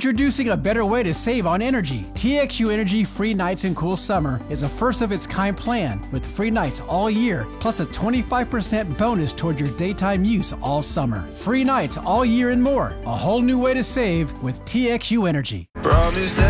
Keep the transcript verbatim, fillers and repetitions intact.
Introducing a better way to save on energy. T X U Energy Free Nights and Cool Summer is a first-of-its-kind plan with free nights all year, plus a twenty-five percent bonus toward your daytime use all summer. Free nights all year and more. A whole new way to save with T X U Energy. Promise that